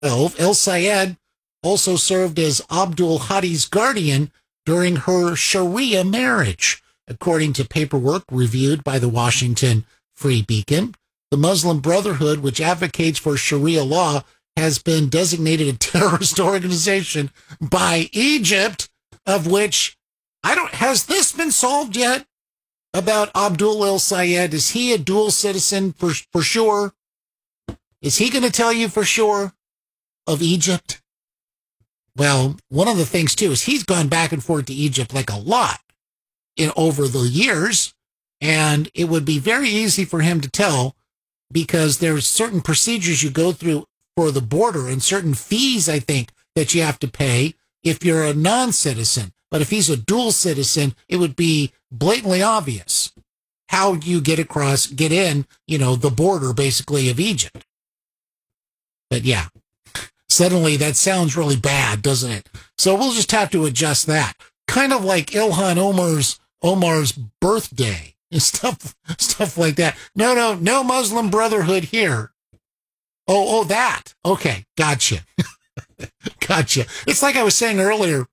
El Sayed also served as Abdul Hadi's guardian during her Sharia marriage, according to paperwork reviewed by the Washington Free Beacon. The Muslim Brotherhood, which advocates for Sharia law, has been designated a terrorist organization by Egypt, of which has this been solved yet about Abdul El Sayed? Is he a dual citizen for sure? Is he going to tell you for sure of Egypt? Well, one of the things too is he's gone back and forth to Egypt like a lot over the years, and it would be very easy for him to tell because there's certain procedures you go through for the border and certain fees, I think, that you have to pay if you're a non-citizen. But if he's a dual citizen, it would be blatantly obvious how you get in, the border basically of Egypt. But yeah, suddenly that sounds really bad, doesn't it? So we'll just have to adjust that. Kind of like Ilhan Omar's birthday and stuff like that. No Muslim Brotherhood here. Oh, that. Okay, gotcha. Gotcha. It's like I was saying earlier,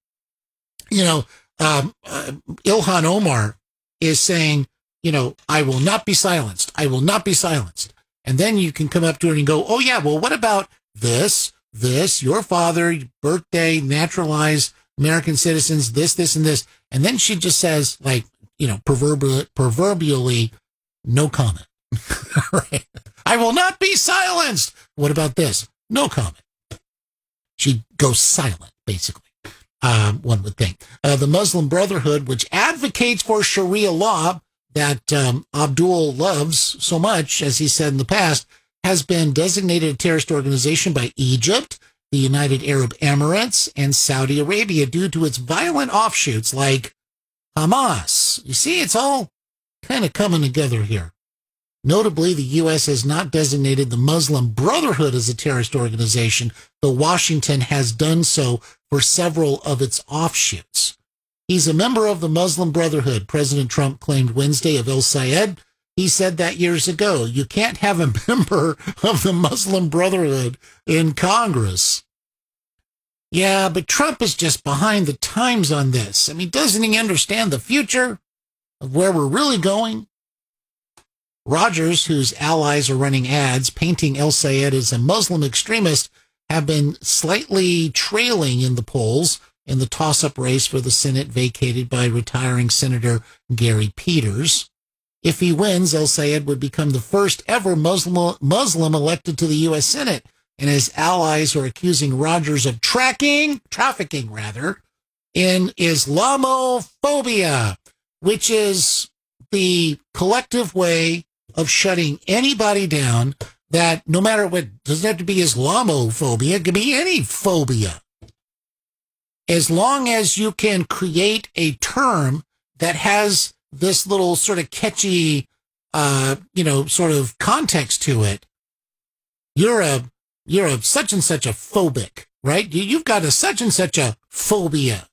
Ilhan Omar is saying, I will not be silenced. I will not be silenced. And then you can come up to her and go, oh, yeah, well, what about this, your father, birthday, naturalized American citizens, this, and this. And then she just says, like, proverbially, no comment. Right? I will not be silenced. What about this? No comment. She goes silent, basically. One would think. The Muslim Brotherhood, which advocates for Sharia law that Abdul loves so much, as he said in the past, has been designated a terrorist organization by Egypt, the United Arab Emirates, and Saudi Arabia due to its violent offshoots like Hamas. You see, it's all kind of coming together here. Notably, the U.S. has not designated the Muslim Brotherhood as a terrorist organization, though Washington has done so for several of its offshoots. He's a member of the Muslim Brotherhood, President Trump claimed Wednesday of El Sayed. He said that years ago. You can't have a member of the Muslim Brotherhood in Congress. Yeah, but Trump is just behind the times on this. I mean, doesn't he understand the future of where we're really going? Rogers, whose allies are running ads painting El Sayed as a Muslim extremist, have been slightly trailing in the polls in the toss-up race for the Senate vacated by retiring Senator Gary Peters. If he wins, El Sayed would become the first ever Muslim elected to the U.S. Senate, and his allies are accusing Rogers of trafficking in Islamophobia, which is the collective way of shutting anybody down that no matter what, doesn't have to be Islamophobia, it could be any phobia. As long as you can create a term that has this little sort of catchy, sort of context to it, you're a such and such a phobic, right? You've got a such and such a phobia.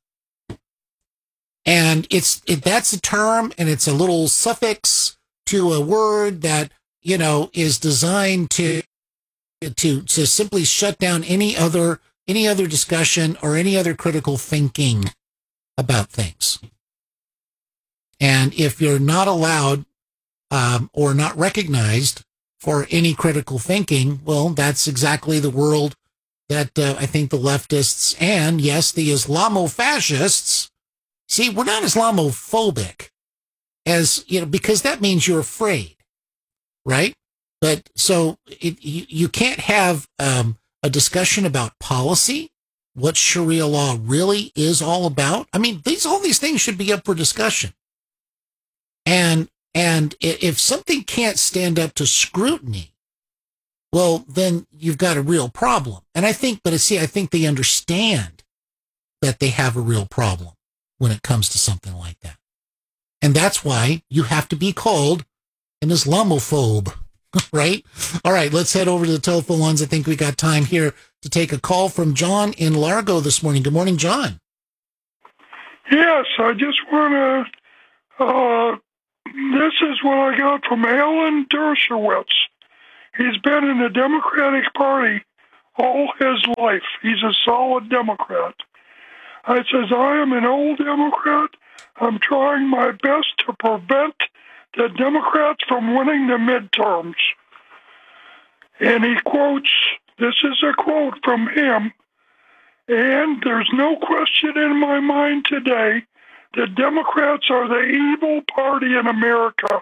And that's a term, and it's a little suffix to a word that, is designed to simply shut down any other discussion or any other critical thinking about things. And if you're not allowed or not recognized for any critical thinking, well, that's exactly the world that I think the leftists and, yes, the Islamofascists. See, we're not Islamophobic, because that means you're afraid, right? But so you can't have a discussion about policy, what Sharia law really is all about. I mean, all these things should be up for discussion. And if something can't stand up to scrutiny, well, then you've got a real problem. And I think they understand that they have a real problem when it comes to something like that. And that's why you have to be called an Islamophobe, right? All right, let's head over to the telephone lines. I think we got time here to take a call from John in Largo this morning. Good morning, John. Yes, I just want to, this is what I got from Alan Dershowitz. He's been in the Democratic Party all his life. He's a solid Democrat. I says, I am an old Democrat. I'm trying my best to prevent the Democrats from winning the midterms. And he quotes, this is a quote from him, and there's no question in my mind today that Democrats are the evil party in America.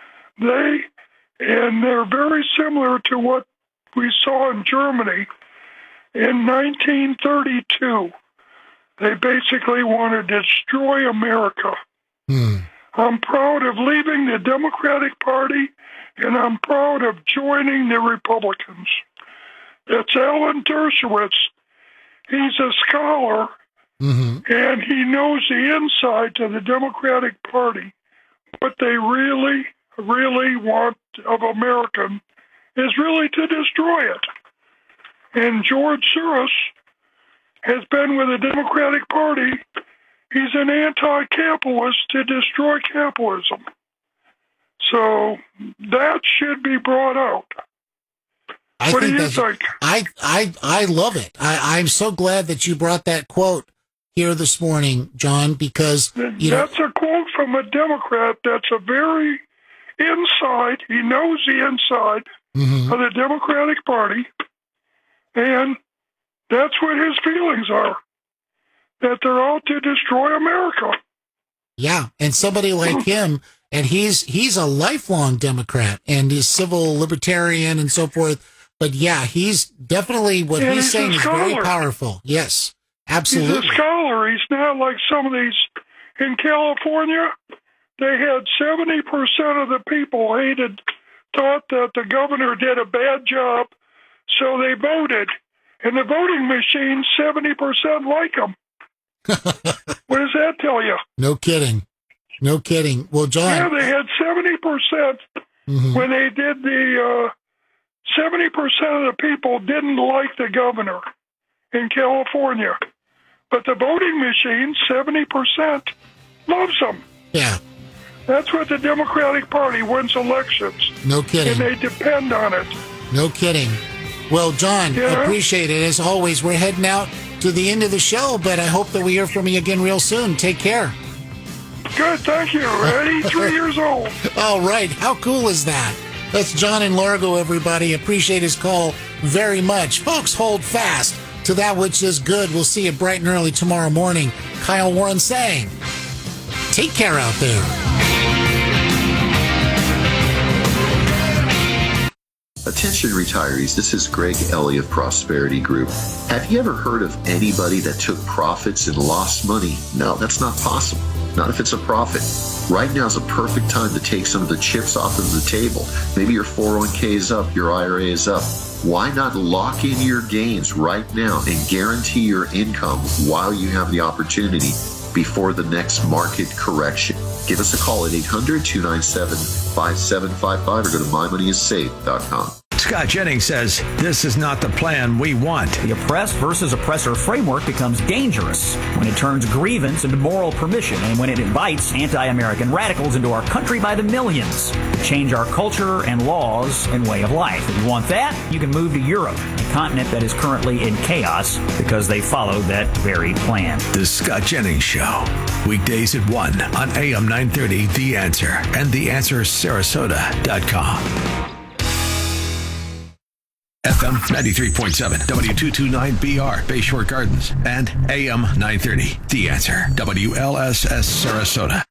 They're very similar to what we saw in Germany in 1932. They basically want to destroy America. I'm proud of leaving the Democratic Party, and I'm proud of joining the Republicans. That's Alan Dershowitz. He's a scholar, and he knows the insides of the Democratic Party. What they really, really want of American is really to destroy it. And George Soros has been with the Democratic Party. He's an anti-capitalist to destroy capitalism. So that should be brought out. What do you think? I love it. I'm so glad that you brought that quote here this morning, John, because that's a quote from a Democrat that's a very inside. He knows the inside of the Democratic Party, and that's what his feelings are, that they're out to destroy America. Yeah, and somebody like him, and he's a lifelong Democrat, and he's civil libertarian and so forth. But yeah, he's definitely, what he's saying is very powerful. Yes, absolutely. He's a scholar. He's not like some of these in California. They had 70% of the people thought that the governor did a bad job, so they voted. And the voting machine, 70% like him. What does that tell you? No kidding. No kidding. Well, John. Yeah, they had 70% when they did the 70% of the people didn't like the governor in California. But the voting machine, 70% loves him. Yeah. That's what the Democratic Party wins elections. No kidding. And they depend on it. No kidding. Well, John, appreciate it. As always, we're heading out to the end of the show, but I hope that we hear from you again real soon. Take care. Good, thank you. 83 years old. All right. How cool is that? That's John in Largo, everybody. Appreciate his call very much. Folks, hold fast to that which is good. We'll see you bright and early tomorrow morning. Kyle Warren saying, take care out there. Attention retirees, this is Greg Ellie of Prosperity Group. Have you ever heard of anybody that took profits and lost money? No, that's not possible. Not if it's a profit. Right now is a perfect time to take some of the chips off of the table. Maybe your 401k is up, your IRA is up. Why not lock in your gains right now and guarantee your income while you have the opportunity before the next market correction? Give us a call at 800-297-5755 or go to mymoneyissafe.com. Scott Jennings says, this is not the plan we want. The oppressed versus oppressor framework becomes dangerous when it turns grievance into moral permission and when it invites anti-American radicals into our country by the millions to change our culture and laws and way of life. If you want that, you can move to Europe, a continent that is currently in chaos because they followed that very plan. The Scott Jennings Show. Weekdays at 1 on AM 930, The Answer, and TheAnswerSarasota.com. FM 93.7, W229BR, Bayshore Gardens, and AM 930, The Answer, WLSS Sarasota.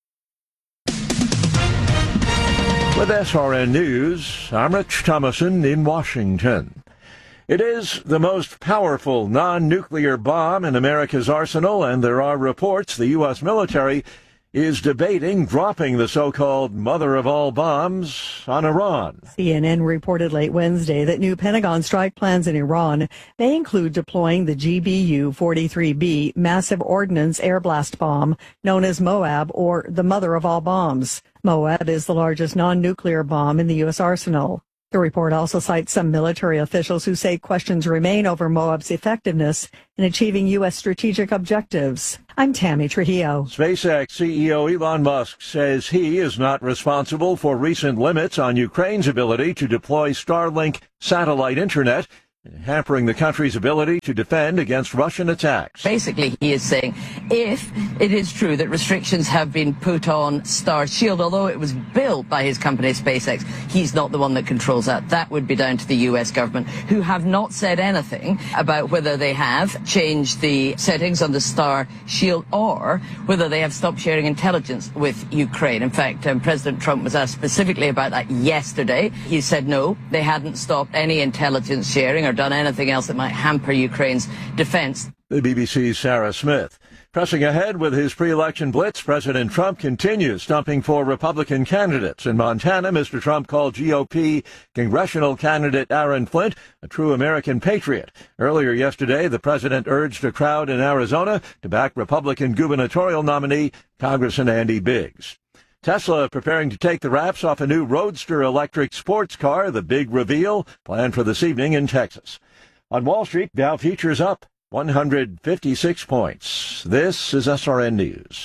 With SRN News, I'm Rich Thomason in Washington. It is the most powerful non-nuclear bomb in America's arsenal, and there are reports the U.S. military is debating dropping the so-called mother of all bombs on Iran. CNN reported late Wednesday that new Pentagon strike plans in Iran may include deploying the GBU-43B massive ordnance air blast bomb known as Moab, or the mother of all bombs. Moab is the largest non-nuclear bomb in the U.S. arsenal. The report also cites some military officials who say questions remain over Moab's effectiveness in achieving U.S. strategic objectives. I'm Tammy Trujillo. SpaceX CEO Elon Musk says he is not responsible for recent limits on Ukraine's ability to deploy Starlink satellite internet. hampering the country's ability to defend against Russian attacks. Basically, he is saying if it is true that restrictions have been put on Starshield, although it was built by his company SpaceX, he's not the one that controls that. That would be down to the US government, who have not said anything about whether they have changed the settings on the Starshield or whether they have stopped sharing intelligence with Ukraine. In fact, President Trump was asked specifically about that yesterday. He said no, they hadn't stopped any intelligence sharing or done anything else that might hamper Ukraine's defense. The BBC's Sarah Smith. Pressing ahead with his pre-election blitz, President Trump continues stumping for Republican candidates. In Montana, Mr. Trump called GOP congressional candidate Aaron Flint a true American patriot. Earlier yesterday, the president urged a crowd in Arizona to back Republican gubernatorial nominee Congressman Andy Biggs. Tesla preparing to take the wraps off a new Roadster electric sports car, the big reveal planned for this evening in Texas. On Wall Street, Dow futures up 156 points. This is SRN News.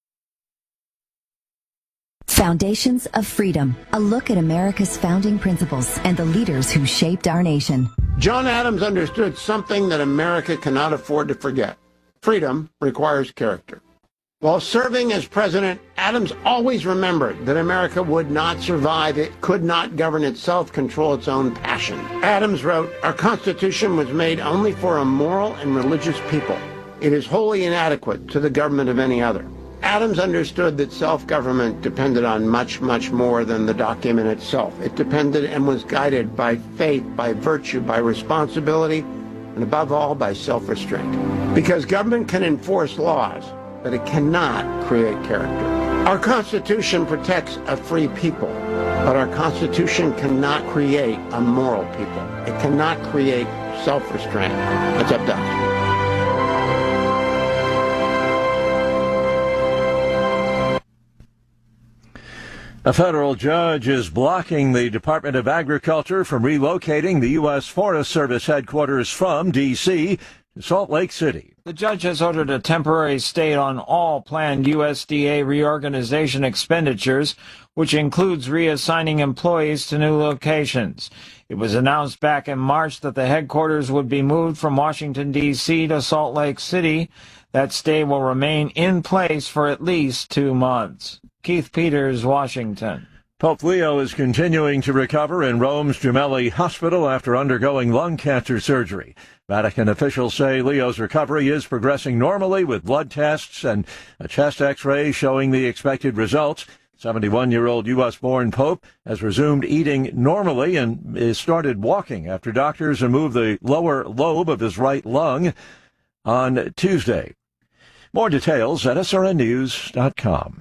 Foundations of Freedom, a look at America's founding principles and the leaders who shaped our nation. John Adams understood something that America cannot afford to forget. Freedom requires character. While serving as president, Adams always remembered that America would not survive. It could not govern itself, control its own passion. Adams wrote, "Our Constitution was made only for a moral and religious people. It is wholly inadequate to the government of any other." Adams understood that self-government depended on much, much more than the document itself. It depended and was guided by faith, by virtue, by responsibility, and above all, by self-restraint. Because government can enforce laws, but it cannot create character. Our Constitution protects a free people, but our Constitution cannot create a moral people. It cannot create self-restraint. That's up to us. A federal judge is blocking the Department of Agriculture from relocating the U.S. Forest Service headquarters from D.C. to Salt Lake City. The judge has ordered a temporary stay on all planned USDA reorganization expenditures, which includes reassigning employees to new locations. It was announced back in March that the headquarters would be moved from Washington, D.C. to Salt Lake City. That stay will remain in place for at least 2 months. Keith Peters, Washington. Pope Leo is continuing to recover in Rome's Gemelli Hospital after undergoing lung cancer surgery. Vatican officials say Leo's recovery is progressing normally with blood tests and a chest X-ray showing the expected results. 71-year-old U.S.-born Pope has resumed eating normally and has started walking after doctors removed the lower lobe of his right lung on Tuesday. More details at srnnews.com.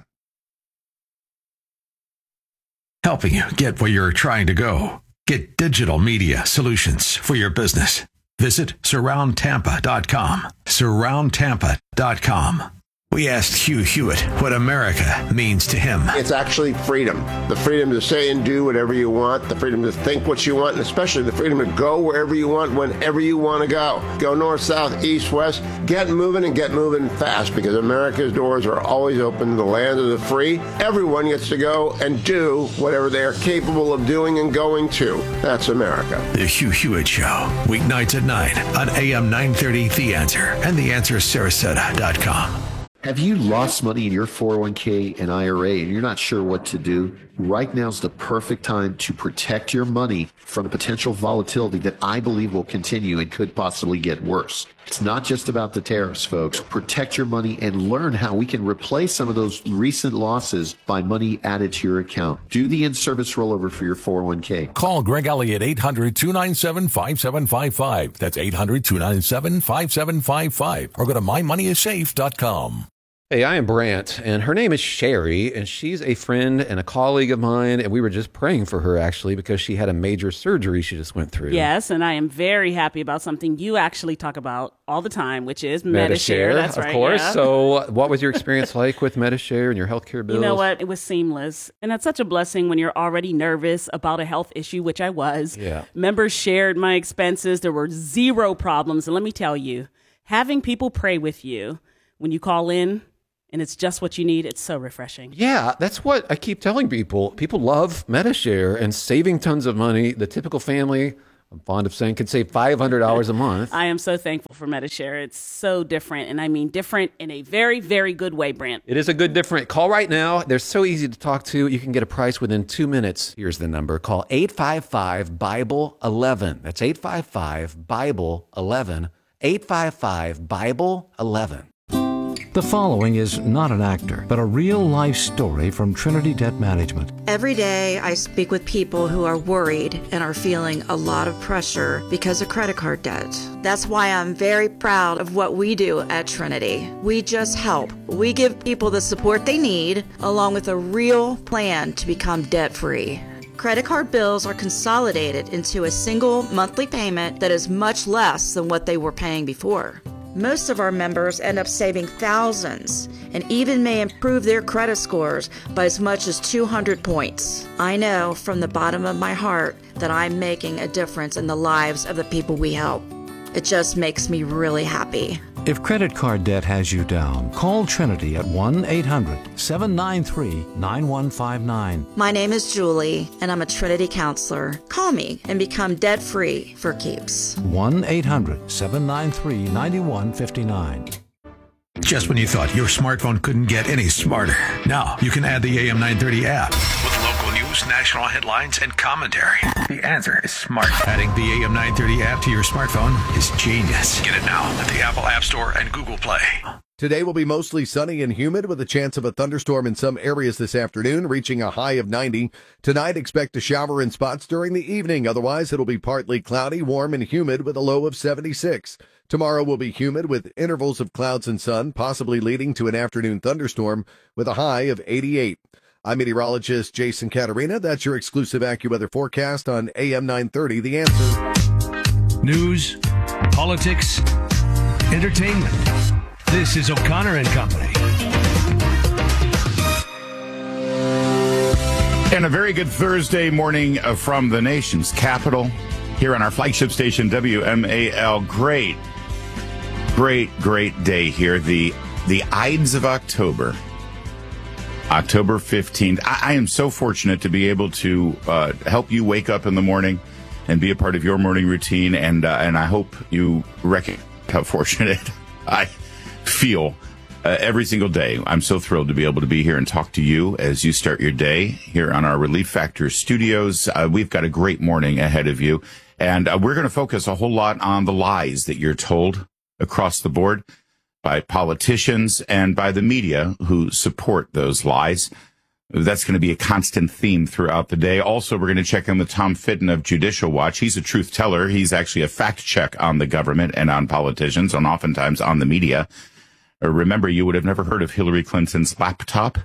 Helping you get where you're trying to go. Get digital media solutions for your business. Visit surroundtampa.com. Surroundtampa.com. We asked Hugh Hewitt what America means to him. It's actually freedom. The freedom to say and do whatever you want, the freedom to think what you want, and especially the freedom to go wherever you want, whenever you want to go. Go north, south, east, west. Get moving fast, because America's doors are always open to the land of the free. Everyone gets to go and do whatever they are capable of doing and going to. That's America. The Hugh Hewitt Show, weeknights at 9 on AM 930 The Answer and TheAnswerSarasota.com. Have you lost money in your 401k and IRA and you're not sure what to do? Right now is the perfect time to protect your money from the potential volatility that I believe will continue and could possibly get worse. It's not just about the tariffs, folks. Protect your money and learn how we can replace some of those recent losses by money added to your account. Do the in-service rollover for your 401k. Call Greg Elliott 800-297-5755. That's 800-297-5755. Or go to mymoneyissafe.com. Hey, I am Brant, and her name is Sherry, and she's a friend and a colleague of mine, and we were just praying for her, actually, because she had a major surgery she just went through. Yes, and I am very happy about something you actually talk about all the time, which is Medi-Share. That's right, of course. Yeah. So what was your experience like with Medi-Share and your healthcare bills? You know what? It was seamless, and that's such a blessing when you're already nervous about a health issue, which I was. Yeah. Members shared my expenses. There were zero problems, and let me tell you, having people pray with you when you call in, and it's just what you need. It's so refreshing. Yeah, that's what I keep telling people. People love Medi-Share and saving tons of money. The typical family I'm fond of saying could save $500 a month. I am so thankful for Medi-Share. It's so different, and I mean different in a very, very good way, Brent. It is a good different. Call right now. They're so easy to talk to. You can get a price within 2 minutes. Here's the number. Call 855-BIBLE-11. That's 855-BIBLE-11. 855-BIBLE-11. The following is not an actor, but a real-life story from Trinity Debt Management. Every day I speak with people who are worried and are feeling a lot of pressure because of credit card debt. That's why I'm very proud of what we do at Trinity. We just help. We give people the support they need, along with a real plan to become debt-free. Credit card bills are consolidated into a single monthly payment that is much less than what they were paying before. Most of our members end up saving thousands and even may improve their credit scores by as much as 200 points. I know from the bottom of my heart that I'm making a difference in the lives of the people we help. It just makes me really happy. If credit card debt has you down, call Trinity at 1-800-793-9159. My name is Julie, and I'm a Trinity counselor. Call me and become debt-free for keeps. 1-800-793-9159. Just when you thought your smartphone couldn't get any smarter, now you can add the AM 930 app with local news, national headlines, and commentary. The answer is smart. Adding the AM 930 app to your smartphone is genius. Get it now at the Apple App Store and Google Play. Today will be mostly sunny and humid with a chance of a thunderstorm in some areas this afternoon, reaching a high of 90. Tonight, expect a shower in spots during the evening. Otherwise, it'll be partly cloudy, warm, and humid with a low of 76. Tomorrow will be humid with intervals of clouds and sun, possibly leading to an afternoon thunderstorm with a high of 88. I'm meteorologist Jason Caterina. That's your exclusive AccuWeather forecast on AM 930, The Answer. News, politics, entertainment. This is O'Connor and Company. And a very good Thursday morning from the nation's capital here on our flagship station, WMAL. Great day here. The Ides of October, October 15th. I am so fortunate to be able to help you wake up in the morning and be a part of your morning routine. And I hope you recognize how fortunate I feel every single day. I'm so thrilled to be able to be here and talk to you as you start your day here on our Relief Factor studios. We've got a great morning ahead of you, and we're going to focus a whole lot on the lies that you're told across the board by politicians and by the media who support those lies. That's going to be a constant theme throughout the day. Also, we're going to check in with Tom Fitton of Judicial Watch. He's a truth teller. He's actually a fact check on the government and on politicians, and oftentimes on the media. Remember, you would have never heard of Hillary Clinton's laptop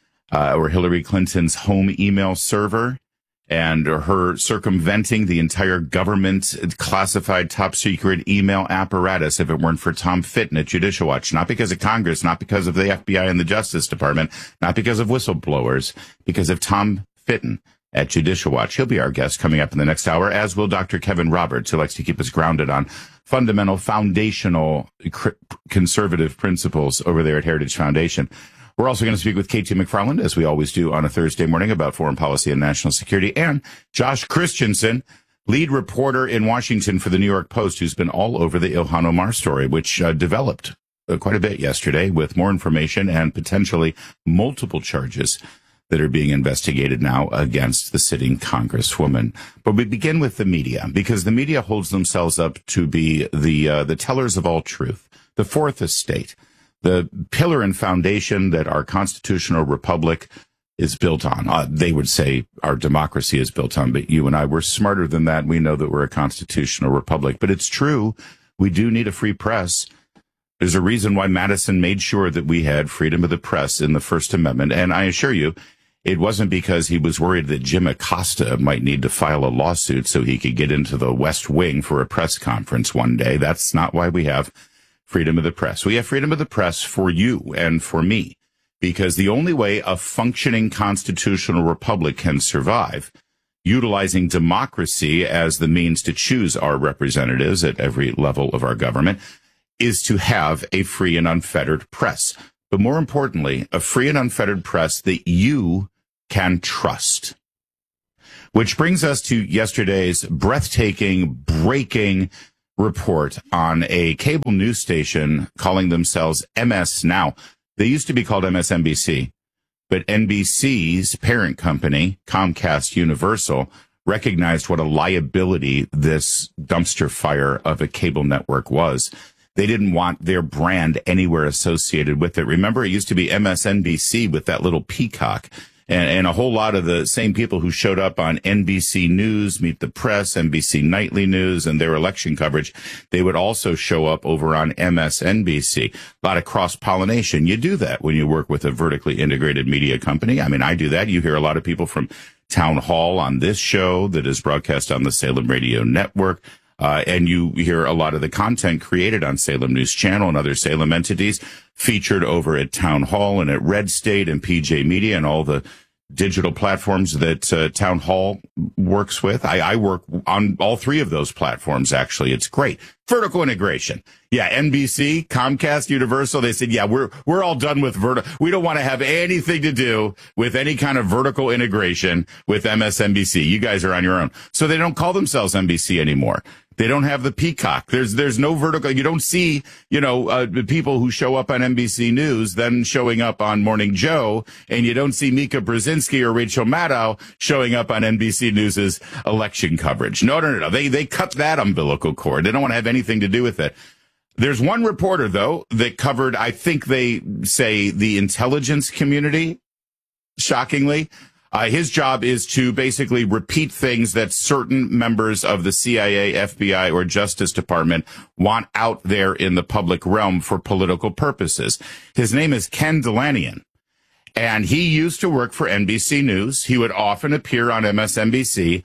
or Hillary Clinton's home email server and her circumventing the entire government classified top secret email apparatus if it weren't for Tom Fitton at Judicial Watch. Not because of Congress, not because of the FBI and the Justice Department, not because of whistleblowers, because of Tom Fitton at Judicial Watch. He'll be our guest coming up in the next hour, as will Dr. Kevin Roberts, who likes to keep us grounded on fundamental, foundational conservative principles over there at Heritage Foundation. We're also going to speak with Katie McFarland, as we always do on a Thursday morning, about foreign policy and national security, and Josh Christensen, lead reporter in Washington for the New York Post, who's been all over the Ilhan Omar story, which developed quite a bit yesterday with more information and potentially multiple charges that are being investigated now against the sitting congresswoman. But we begin with the media, because the media holds themselves up to be the tellers of all truth, the fourth estate, the pillar and foundation that our constitutional republic is built on. They would say our democracy is built on, but you and I, we're smarter than that. We know that we're a constitutional republic, but it's true. We do need a free press. There's a reason why Madison made sure that we had freedom of the press in the First Amendment. And I assure you, it wasn't because he was worried that Jim Acosta might need to file a lawsuit so he could get into the West Wing for a press conference one day. That's not why we have freedom of the press. We have freedom of the press for you and for me, because the only way a functioning constitutional republic can survive, utilizing democracy as the means to choose our representatives at every level of our government, is to have a free and unfettered press. But more importantly, a free and unfettered press that you can trust. Which brings us to yesterday's breathtaking, breaking report on a cable news station calling themselves MS Now. They used to be called MSNBC, but NBC's parent company, Comcast Universal, recognized what a liability this dumpster fire of a cable network was. They didn't want their brand anywhere associated with it. Remember, it used to be MSNBC with that little peacock. And a whole lot of the same people who showed up on NBC News, Meet the Press, NBC Nightly News, and their election coverage, they would also show up over on MSNBC. A lot of cross-pollination. You do that when you work with a vertically integrated media company. I mean, I do that. You hear a lot of people from Town Hall on this show that is broadcast on the Salem Radio Network. And you hear a lot of the content created on Salem News Channel and other Salem entities featured over at Town Hall and at Red State and PJ Media and all the digital platforms that Town Hall works with. I work on all three of those platforms, actually. It's great. Vertical integration. Yeah, NBC, Comcast, Universal, they said, yeah, we're all done with vertical. We don't want to have anything to do with any kind of vertical integration with MSNBC. You guys are on your own. So they don't call themselves NBC anymore. They don't have the peacock. There's no vertical. You don't see, people who show up on NBC News then showing up on Morning Joe, and you don't see Mika Brzezinski or Rachel Maddow showing up on NBC News's election coverage. No. They cut that umbilical cord. They don't want to have anything to do with it. There's one reporter, though, that covered, I think they say, the intelligence community, shockingly. His job is to basically repeat things that certain members of the CIA, FBI, or Justice Department want out there in the public realm for political purposes. His name is Ken Dilanian, and he used to work for NBC News. He would often appear on MSNBC.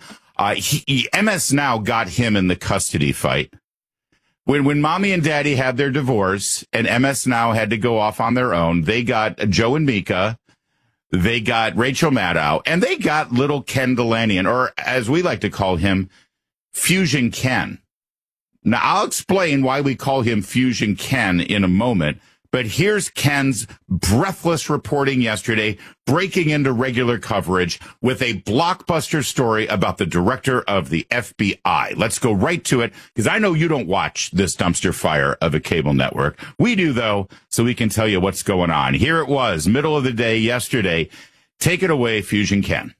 MS Now got him in the custody fight. When mommy and daddy had their divorce and MS Now had to go off on their own, they got Joe and Mika. They got Rachel Maddow, and they got little Ken Dilanian, or as we like to call him, Fusion Ken. Now, I'll explain why we call him Fusion Ken in a moment, but here's Ken's breathless reporting yesterday, breaking into regular coverage with a blockbuster story about the director of the FBI. Let's go right to it, because I know you don't watch this dumpster fire of a cable network. We do, though, so we can tell you what's going on. Here it was, middle of the day yesterday. Take it away, Fusion Ken.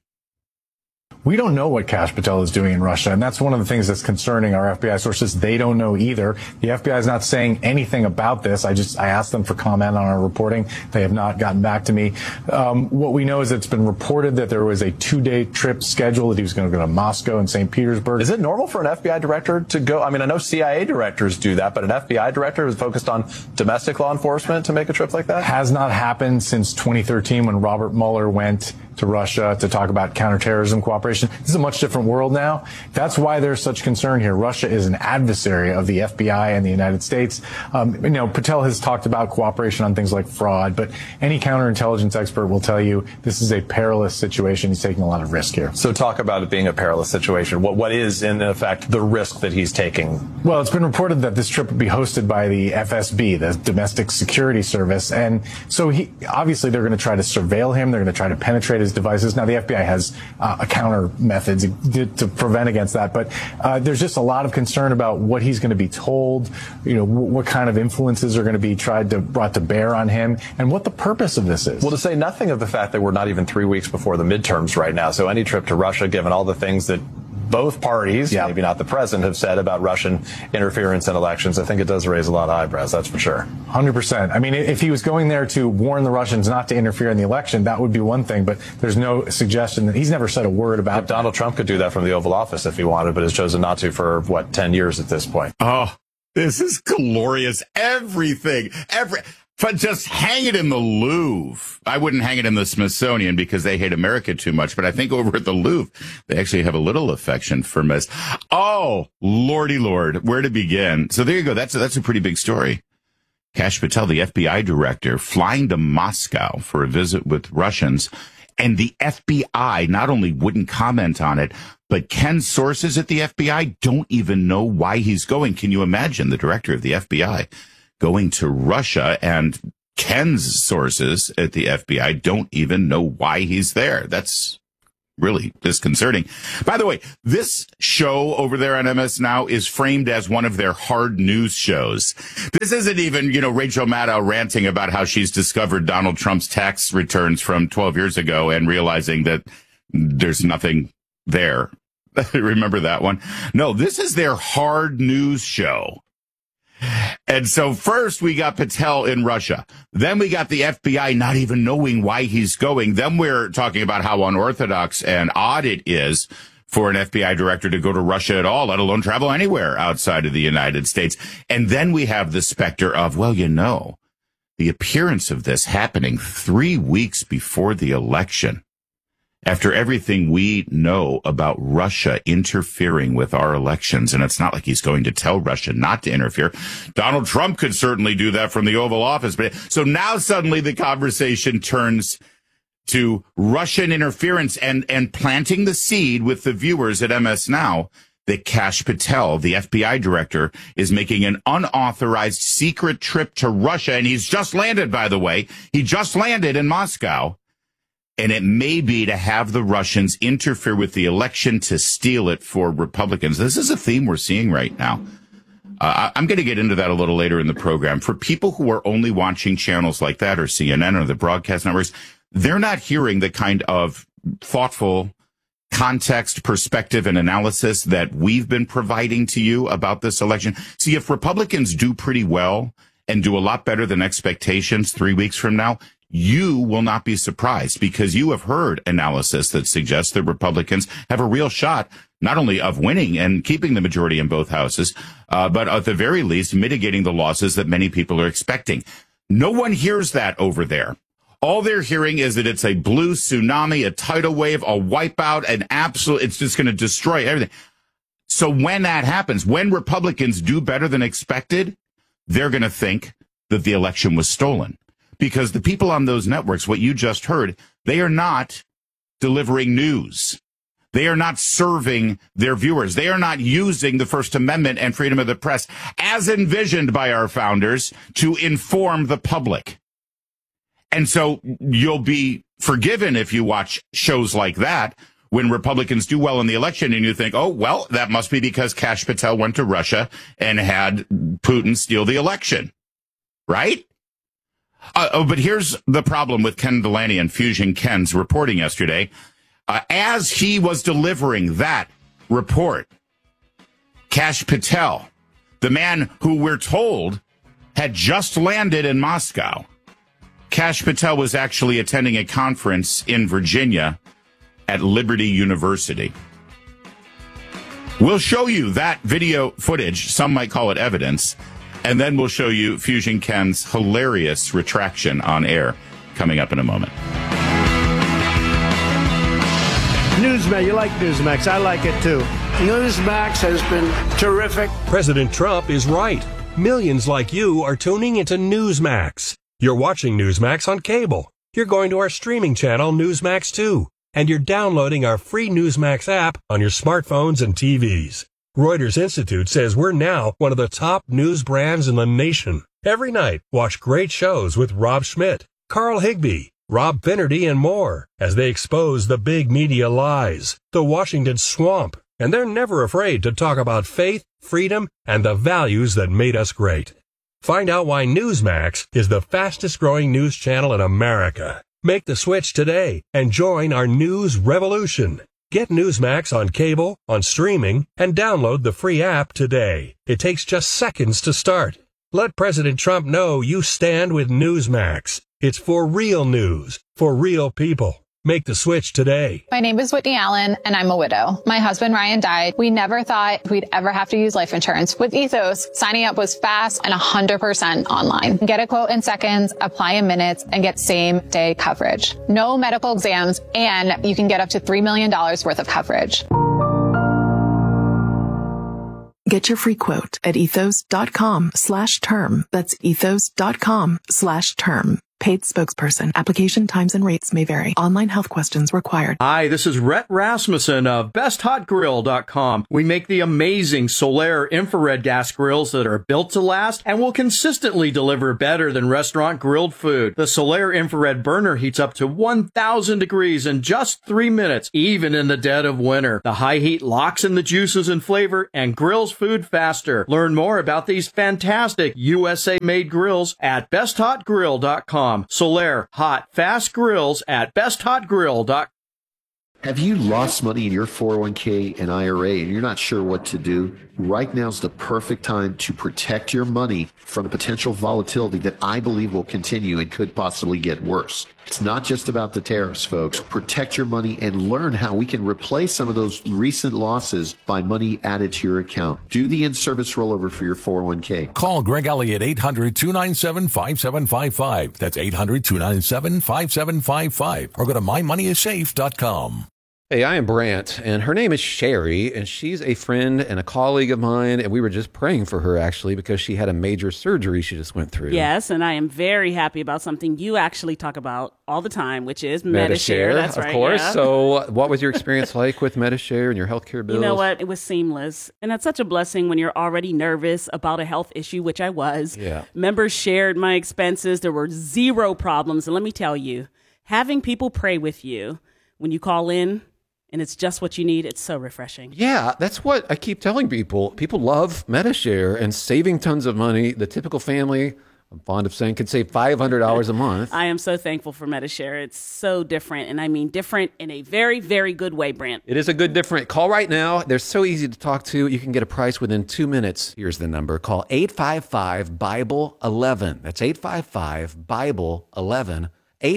We don't know what Kash Patel is doing in Russia, and that's one of the things that's concerning our FBI sources. They don't know either. The FBI is not saying anything about this. I asked them for comment on our reporting. They have not gotten back to me. What we know is it's been reported that there was a 2-day trip scheduled, that he was going to go to Moscow and St. Petersburg. Is it normal for an FBI director to go? I mean, I know CIA directors do that, but an FBI director is focused on domestic law enforcement to make a trip like that? Has not happened since 2013 when Robert Mueller went to Russia to talk about counterterrorism cooperation. This is a much different world now. That's why there's such concern here. Russia is an adversary of the FBI and the United States. Patel has talked about cooperation on things like fraud, but any counterintelligence expert will tell you this is a perilous situation. He's taking a lot of risk here. So talk about it being a perilous situation. What is, in effect, the risk that he's taking? Well, it's been reported that this trip would be hosted by the FSB, the Domestic Security Service. And so obviously they're going to try to surveil him. They're going to try to penetrate his devices. Now, the FBI has a counter methods to prevent against that, but there's just a lot of concern about what he's going to be told, what kind of influences are going to be brought to bear on him, and what the purpose of this is. Well, to say nothing of the fact that we're not even 3 weeks before the midterms right now, so any trip to Russia, given all the things that both parties, maybe not the president, have said about Russian interference in elections, I think it does raise a lot of eyebrows, that's for sure. 100%. I mean, if he was going there to warn the Russians not to interfere in the election, that would be one thing, but there's no suggestion that he's never said a word about that. Donald Trump could do that from the Oval Office if he wanted, but has chosen not to for, 10 years at this point. Oh, this is glorious. Everything. But just hang it in the Louvre. I wouldn't hang it in the Smithsonian because they hate America too much, but I think over at the Louvre, they actually have a little affection for Miss. Oh, Lordy Lord, where to begin? So there you go. That's a pretty big story. Kash Patel, the FBI director, flying to Moscow for a visit with Russians, and the FBI not only wouldn't comment on it, but Ken's sources at the FBI don't even know why he's going. Can you imagine the director of the FBI going to Russia, and Ken's sources at the FBI don't even know why he's there? That's really disconcerting. By the way, this show over there on MS Now is framed as one of their hard news shows. This isn't even, Rachel Maddow ranting about how she's discovered Donald Trump's tax returns from 12 years ago and realizing that there's nothing there. Remember that one? No, this is their hard news show. And so first we got Patel in Russia. Then we got the FBI not even knowing why he's going. Then we're talking about how unorthodox and odd it is for an FBI director to go to Russia at all, let alone travel anywhere outside of the United States. And then we have the specter of, the appearance of this happening 3 weeks before the election. After everything we know about Russia interfering with our elections, and it's not like he's going to tell Russia not to interfere. Donald Trump could certainly do that from the Oval Office. But so now suddenly the conversation turns to Russian interference and planting the seed with the viewers at MS Now that Kash Patel, the FBI director, is making an unauthorized secret trip to Russia. And he's just landed, by the way. He just landed in Moscow. And it may be to have the Russians interfere with the election to steal it for Republicans. This is a theme we're seeing right now. I'm going to get into that a little later in the program. For people who are only watching channels like that or CNN or the broadcast networks, they're not hearing the kind of thoughtful context, perspective, and analysis that we've been providing to you about this election. See, if Republicans do pretty well and do a lot better than expectations 3 weeks from now, you will not be surprised because you have heard analysis that suggests that Republicans have a real shot not only of winning and keeping the majority in both houses, but at the very least mitigating the losses that many people are expecting. No one hears that over there. All they're hearing is that it's a blue tsunami, a tidal wave, a wipeout, it's just going to destroy everything. So when that happens, when Republicans do better than expected, they're going to think that the election was stolen. Because the people on those networks, what you just heard, they are not delivering news. They are not serving their viewers. They are not using the First Amendment and freedom of the press as envisioned by our founders to inform the public. And so you'll be forgiven if you watch shows like that when Republicans do well in the election and you think, that must be because Kash Patel went to Russia and had Putin steal the election. Right? But here's the problem with Ken Delaney and Fusion Ken's reporting yesterday. As he was delivering that report, Kash Patel, the man who we're told had just landed in Moscow, Kash Patel was actually attending a conference in Virginia at Liberty University. We'll show you that video footage. Some might call it evidence. And then we'll show you Fusion Ken's hilarious retraction on air coming up in a moment. Newsmax, you like Newsmax. I like it too. Newsmax has been terrific. President Trump is right. Millions like you are tuning into Newsmax. You're watching Newsmax on cable. You're going to our streaming channel, Newsmax 2. And you're downloading our free Newsmax app on your smartphones and TVs. Reuters Institute says we're now one of the top news brands in the nation. Every night, watch great shows with Rob Schmidt, Carl Higbie, Rob Finnerty, and more as they expose the big media lies, the Washington swamp, and they're never afraid to talk about faith, freedom, and the values that made us great. Find out why Newsmax is the fastest growing news channel in America. Make the switch today and join our news revolution. Get Newsmax on cable, on streaming, and download the free app today. It takes just seconds to start. Let President Trump know you stand with Newsmax. It's for real news, for real people. Make the switch today. My name is Whitney Allen, and I'm a widow. My husband, Ryan, died. We never thought we'd ever have to use life insurance. With Ethos, signing up was fast and 100% online. Get a quote in seconds, apply in minutes, and get same-day coverage. No medical exams, and you can get up to $3 million worth of coverage. Get your free quote at ethos.com/term. That's ethos.com/term. Paid spokesperson. Application times and rates may vary. Online health questions required. Hi, this is Rhett Rasmussen of BestHotGrill.com. We make the amazing Solaire infrared gas grills that are built to last and will consistently deliver better than restaurant grilled food. The Solaire infrared burner heats up to 1,000 degrees in just 3 minutes, even in the dead of winter. The high heat locks in the juices and flavor and grills food faster. Learn more about these fantastic USA-made grills at BestHotGrill.com. Solaire, hot, fast grills at BestHotGrill.com. Have you lost money in your 401k and IRA and you're not sure what to do? Right now's the perfect time to protect your money from the potential volatility that I believe will continue and could possibly get worse. It's not just about the tariffs, folks. Protect your money and learn how we can replace some of those recent losses by money added to your account. Do the in-service rollover for your 401k. Call Greg Elliott 800-297-5755. That's 800-297-5755. Or go to mymoneyissafe.com. Hey, I am Brant, and her name is Sherry, and she's a friend and a colleague of mine, and we were just praying for her, actually, because she had a major surgery she just went through. Yes, and I am very happy about something you actually talk about all the time, which is Medi-Share. That's right, of course. Yeah. So what was your experience like with Medi-Share and your healthcare bills? You know what? It was seamless, and that's such a blessing when you're already nervous about a health issue, which I was. Yeah. Members shared my expenses. There were zero problems, and let me tell you, having people pray with you when you call in, and it's just what you need, it's so refreshing. Yeah, that's what I keep telling people. People love Medi-Share and saving tons of money. The typical family, I'm fond of saying, could save $500 a month. I am so thankful for Medi-Share. It's so different, and I mean different in a very, very good way, Brant. It is a good different. Call right now. They're so easy to talk to. You can get a price within 2 minutes. Here's the number. Call 855-BIBLE-11. That's 855-BIBLE-11.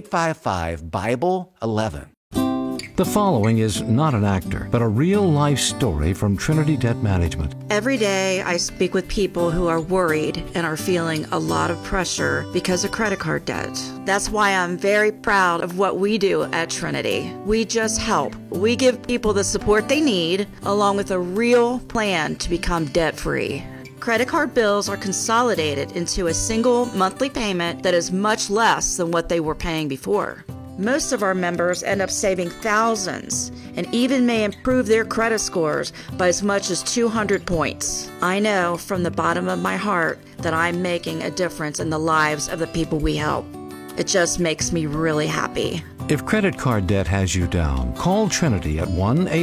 855-BIBLE-11. The following is not an actor, but a real-life story from Trinity Debt Management. Every day I speak with people who are worried and are feeling a lot of pressure because of credit card debt. That's why I'm very proud of what we do at Trinity. We just help. We give people the support they need, along with a real plan to become debt-free. Credit card bills are consolidated into a single monthly payment that is much less than what they were paying before. Most of our members end up saving thousands and even may improve their credit scores by as much as 200 points. I know from the bottom of my heart that I'm making a difference in the lives of the people we help. It just makes me really happy. If credit card debt has you down, call Trinity at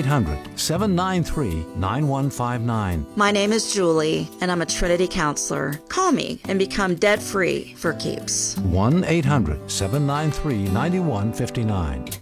1-800-793-9159. My name is Julie, and I'm a Trinity counselor. Call me and become debt-free for keeps. 1-800-793-9159.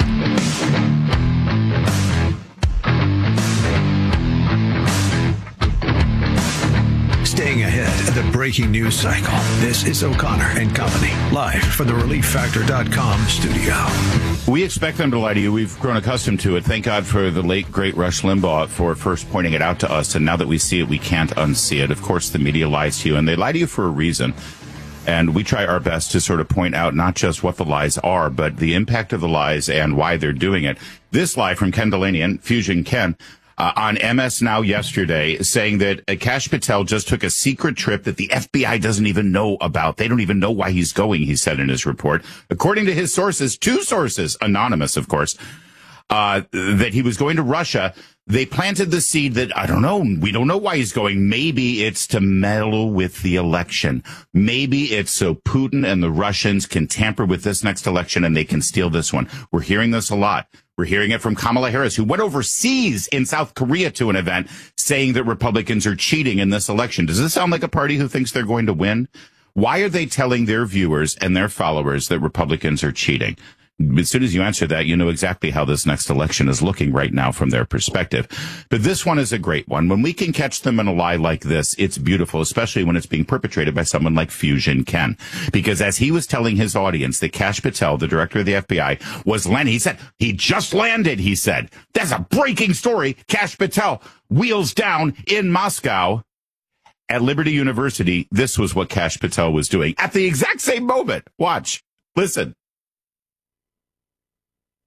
Staying ahead of the breaking news cycle. This is O'Connor and Company, live from the ReliefFactor.com studio. We expect them to lie to you. We've grown accustomed to it. Thank God for the late, great Rush Limbaugh for first pointing it out to us. And now that we see it, we can't unsee it. Of course, the media lies to you, and they lie to you for a reason. And we try our best to sort of point out not just what the lies are, but the impact of the lies and why they're doing it. This lie from Ken Dilanian, Fusion Ken, on MS Now yesterday, saying that Kash Patel just took a secret trip that the FBI doesn't even know about. They don't even know why he's going, he said in his report. According to his sources, 2 sources, anonymous, of course, that he was going to Russia. They planted the seed that, I don't know, we don't know why he's going. Maybe it's to meddle with the election. Maybe it's so Putin and the Russians can tamper with this next election and they can steal this one. We're hearing this a lot. We're hearing it from Kamala Harris, who went overseas in South Korea to an event saying that Republicans are cheating in this election. Does this sound like a party who thinks they're going to win? Why are they telling their viewers and their followers that Republicans are cheating? As soon as you answer that, you know exactly how this next election is looking right now from their perspective. But this one is a great one. When we can catch them in a lie like this, it's beautiful, especially when it's being perpetrated by someone like Fusion Ken. Because as he was telling his audience that Kash Patel, the director of the FBI, was landing, he said, he just landed, he said. That's a breaking story. Kash Patel wheels down in Moscow. At Liberty University, this was what Kash Patel was doing at the exact same moment. Watch. Listen.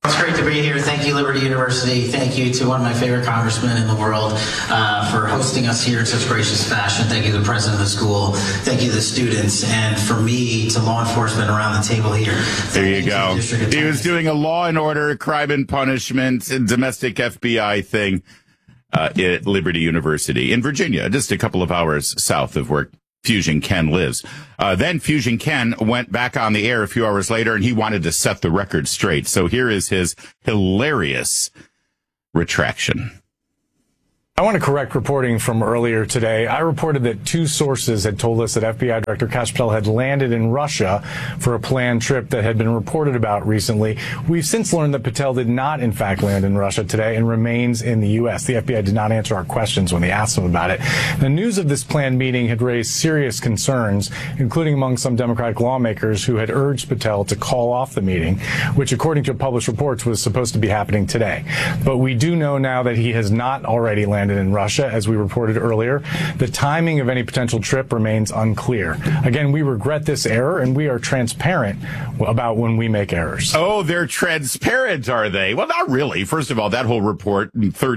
It's great to be here. Thank you, Liberty University. Thank you to one of my favorite congressmen in the world for hosting us here in such gracious fashion. Thank you to the president of the school. Thank you to the students. And for me, to law enforcement around the table here. There you go. He was doing a law and order, crime and punishment, and domestic FBI thing at Liberty University in Virginia, just a couple of hours south of where Fusion Ken lives. Then Fusion Ken went back on the air a few hours later, and he wanted to set the record straight. So here is his hilarious retraction. I want to correct reporting from earlier today. I reported that 2 sources had told us that FBI Director Kash Patel had landed in Russia for a planned trip that had been reported about recently. We've since learned that Patel did not, in fact, land in Russia today and remains in the U.S. The FBI did not answer our questions when they asked him about it. The news of this planned meeting had raised serious concerns, including among some Democratic lawmakers who had urged Patel to call off the meeting, which, according to published reports, was supposed to be happening today. But we do know now that he has not already landed in Russia, as we reported earlier. The timing of any potential trip remains unclear. Again, we regret this error, and we are transparent about when we make errors. Oh, they're transparent, are they? Well, not really. First of all, that whole report,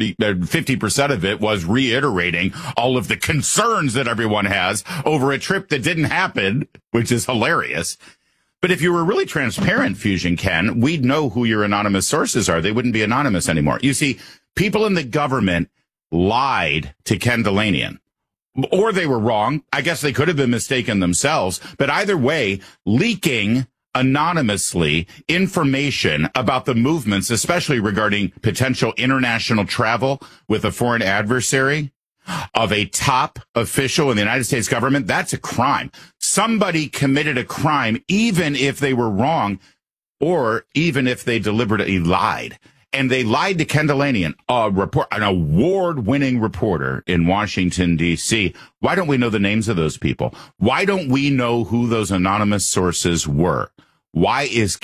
50% of it was reiterating all of the concerns that everyone has over a trip that didn't happen, which is hilarious. But if you were really transparent, Fusion Ken, we'd know who your anonymous sources are. They wouldn't be anonymous anymore. You see, people in the government lied to Ken Dilanian. Or they were wrong. I guess they could have been mistaken themselves. But either way, leaking anonymously information about the movements, especially regarding potential international travel with a foreign adversary of a top official in the United States government, that's a crime. Somebody committed a crime, even if they were wrong, or even if they deliberately lied. And they lied to Ken Dilanian, an award-winning reporter in Washington, D.C. Why don't we know the names of those people? Why don't we know who those anonymous sources were? Why is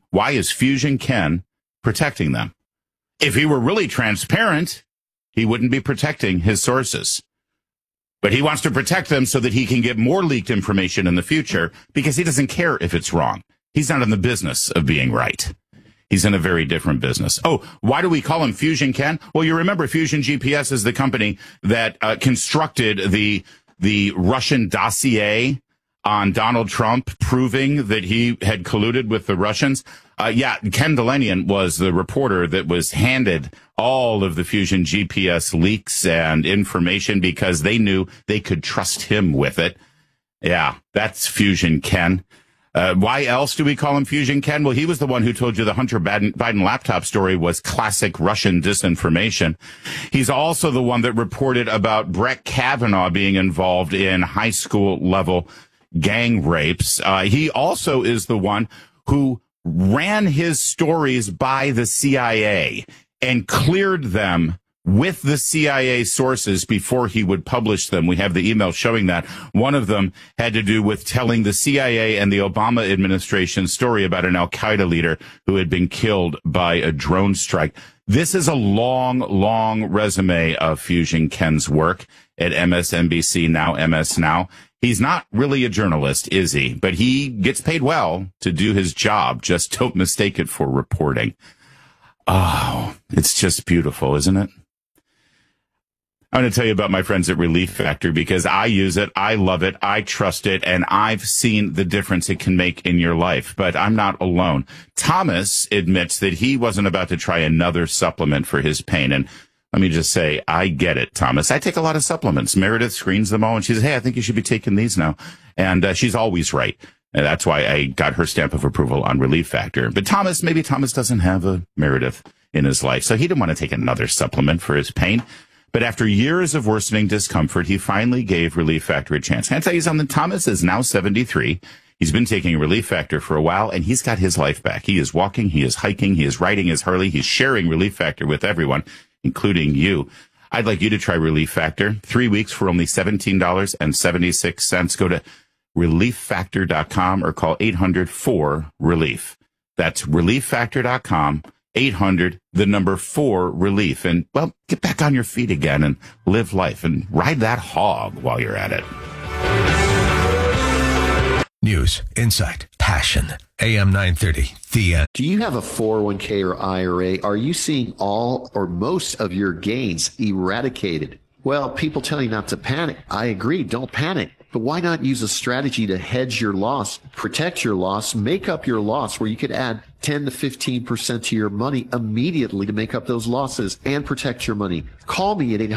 Fusion Ken protecting them? If he were really transparent, he wouldn't be protecting his sources. But he wants to protect them so that he can get more leaked information in the future because he doesn't care if it's wrong. He's not in the business of being right. He's in a very different business. Oh, why do we call him Fusion Ken? Well, you remember Fusion GPS is the company that constructed the Russian dossier on Donald Trump, proving that he had colluded with the Russians. Ken Dilanian was the reporter that was handed all of the Fusion GPS leaks and information because they knew they could trust him with it. Yeah, that's Fusion Ken. Why else do we call him Fusion Ken? Well, he was the one who told you the Hunter Biden laptop story was classic Russian disinformation. He's also the one that reported about Brett Kavanaugh being involved in high school level gang rapes. He also is the one who ran his stories by the CIA and cleared them with the CIA sources before he would publish them. We have the email showing that. One of them had to do with telling the CIA and the Obama administration story about an Al-Qaeda leader who had been killed by a drone strike. This is a long, long resume of Fusion Ken's work at MSNBC, now MS Now. He's not really a journalist, is he? But he gets paid well to do his job. Just don't mistake it for reporting. Oh, it's just beautiful, isn't it? I'm going to tell you about my friends at Relief Factor because I use it, I love it, I trust it, and I've seen the difference it can make in your life. But I'm not alone. Thomas admits that he wasn't about to try another supplement for his pain. And let me just say, I get it, Thomas. I take a lot of supplements. Meredith screens them all, and she says, hey, I think you should be taking these now. And she's always right. And that's why I got her stamp of approval on Relief Factor. But maybe Thomas doesn't have a Meredith in his life, so he didn't want to take another supplement for his pain. But after years of worsening discomfort, he finally gave Relief Factor a chance. Can I tell you something? Thomas is now 73. He's been taking Relief Factor for a while, and he's got his life back. He is walking, he is hiking, he is riding his Harley, he's sharing Relief Factor with everyone, including you. I'd like you to try Relief Factor. 3 weeks for only $17.76. Go to ReliefFactor.com or call 800-4-RELIEF. That's ReliefFactor.com. 800-4-RELIEF. And, well, get back on your feet again and live life and ride that hog while you're at it. News, insight, passion. AM 930, The Answer. Do you have a 401k or IRA? Are you seeing all or most of your gains eradicated? Well, people tell you not to panic. I agree, don't panic. But why not use a strategy to hedge your loss, protect your loss, make up your loss, where you could add 10 to 15% to your money immediately to make up those losses and protect your money? Call me at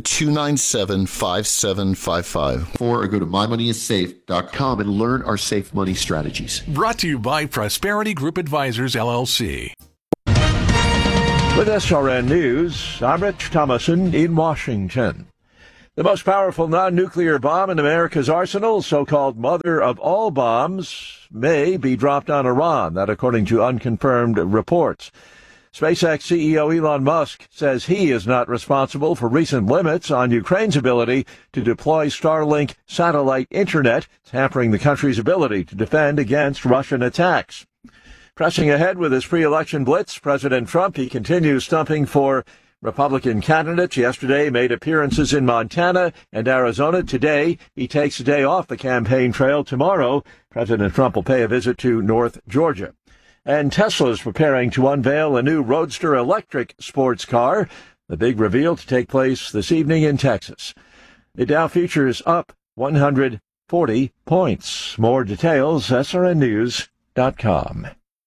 800-297-5755 or go to mymoneyissafe.com and learn our safe money strategies. Brought to you by Prosperity Group Advisors, LLC. With SRN News, I'm Rich Thomason in Washington. The most powerful non-nuclear bomb in America's arsenal, so-called mother of all bombs, may be dropped on Iran, that according to unconfirmed reports. SpaceX CEO Elon Musk says he is not responsible for recent limits on Ukraine's ability to deploy Starlink satellite internet, hampering the country's ability to defend against Russian attacks. Pressing ahead with his pre-election blitz, President Trump, he continues stumping for Republican candidates. Yesterday made appearances in Montana and Arizona. Today, he takes a day off the campaign trail. Tomorrow, President Trump will pay a visit to North Georgia. And Tesla is preparing to unveil a new Roadster electric sports car. The big reveal to take place this evening in Texas. The Dow futures up 140 points. More details, srnnews.com.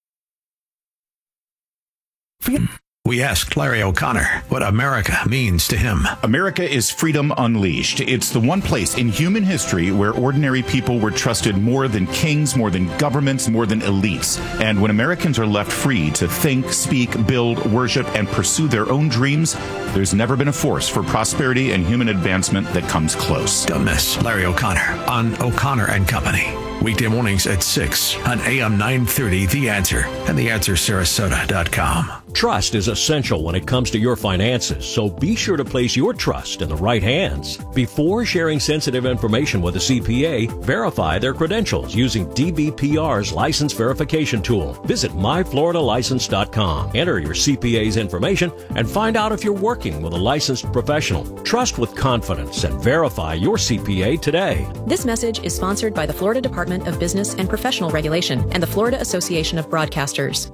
We asked Larry O'Connor what America means to him. America is freedom unleashed. It's the one place in human history where ordinary people were trusted more than kings, more than governments, more than elites. And when Americans are left free to think, speak, build, worship, and pursue their own dreams, there's never been a force for prosperity and human advancement that comes close. Don't miss Larry O'Connor on O'Connor and Company. Weekday mornings at 6 on AM 930, The Answer, and TheAnswerSarasota.com. Trust is essential when it comes to your finances, so be sure to place your trust in the right hands. Before sharing sensitive information with a CPA, verify their credentials using DBPR's license verification tool. Visit myfloridalicense.com. Enter your CPA's information and find out if you're working with a licensed professional. Trust with confidence and verify your CPA today. This message is sponsored by the Florida Department of Business and Professional Regulation and the Florida Association of Broadcasters.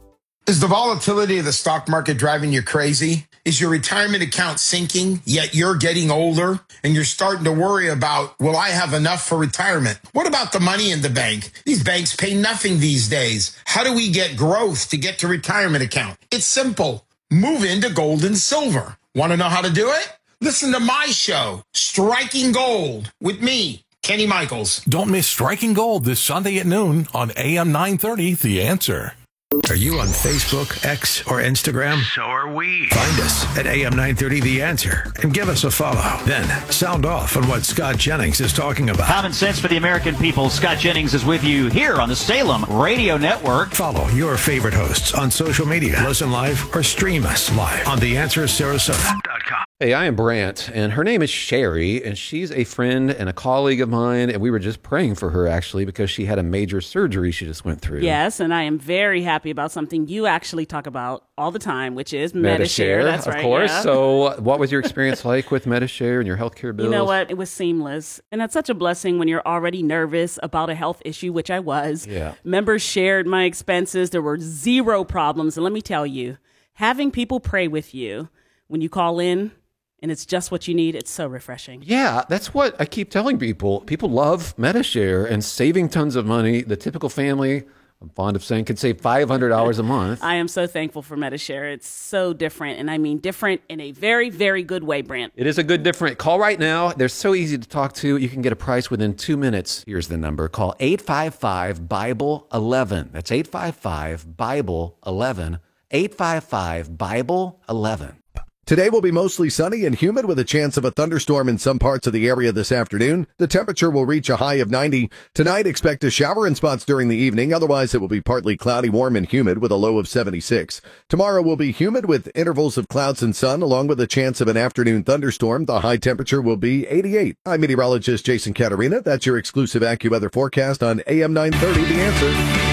Is the volatility of the stock market driving you crazy? Is your retirement account sinking, yet you're getting older and you're starting to worry about, will I have enough for retirement? What about the money in the bank? These banks pay nothing these days. How do we get growth to get to retirement account? It's simple. Move into gold and silver. Want to know how to do it? Listen to my show, Striking Gold, with me, Kenny Michaels. Don't miss Striking Gold this Sunday at noon on AM 930, The Answer. Are you on Facebook, X, or Instagram? So are we. Find us at AM 930 The Answer and give us a follow. Then sound off on what Scott Jennings is talking about. Common sense for the American people. Scott Jennings is with you here on the Salem Radio Network. Follow your favorite hosts on social media. Listen live or stream us live on TheAnswerSarasota.com. Hey, I am Brant, and her name is Sherry, and she's a friend and a colleague of mine, and we were just praying for her, actually, because she had a major surgery she just went through. Yes, and I am very happy about something you actually talk about all the time, which is Medi-Share. That's right. Of course. Yeah. So what was your experience like with Medi-Share and your healthcare bills? You know what? It was seamless. And that's such a blessing when you're already nervous about a health issue, which I was. Yeah. Members shared my expenses. There were zero problems. And let me tell you, having people pray with you when you call in, and it's just what you need, it's so refreshing. Yeah, that's what I keep telling people. People love Medi-Share and saving tons of money. The typical family, I'm fond of saying, can save $500 a month. I am so thankful for Medi-Share. It's so different, and I mean different in a very, very good way, Brant. It is a good different. Call right now. They're so easy to talk to. You can get a price within 2 minutes. Here's the number. Call 855-BIBLE-11. That's 855-BIBLE-11. 855-BIBLE-11. Today will be mostly sunny and humid with a chance of a thunderstorm in some parts of the area this afternoon. The temperature will reach a high of 90. Tonight, expect a shower in spots during the evening. Otherwise, it will be partly cloudy, warm, and humid with a low of 76. Tomorrow will be humid with intervals of clouds and sun, along with a chance of an afternoon thunderstorm. The high temperature will be 88. I'm meteorologist Jason Caterina. That's your exclusive AccuWeather forecast on AM 930, The Answer.